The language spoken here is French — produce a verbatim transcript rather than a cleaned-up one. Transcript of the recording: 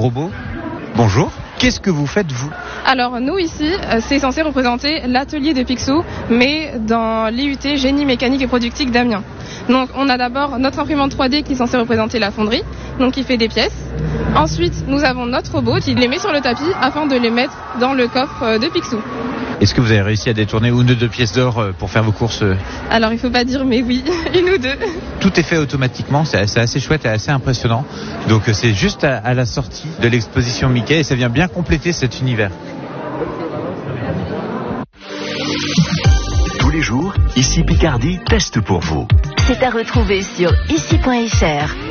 robot. Bonjour. Qu'est-ce que vous faites, vous ? Alors nous ici, c'est censé représenter l'atelier de Picsou, mais dans l'I U T Génie Mécanique et Productique d'Amiens. Donc on a d'abord notre imprimante trois D qui est censée représenter la fonderie, donc qui fait des pièces. Ensuite, nous avons notre robot qui les met sur le tapis afin de les mettre dans le coffre de Picsou. Est-ce que vous avez réussi à détourner une ou deux pièces d'or pour faire vos courses ? Alors il faut pas dire mais oui, une ou deux. Tout est fait automatiquement, c'est assez, assez chouette et assez impressionnant. Donc c'est juste à, à la sortie de l'exposition Mickey et ça vient bien compléter cet univers. Tous les jours, Ici Picardie teste pour vous. C'est à retrouver sur ici point f r.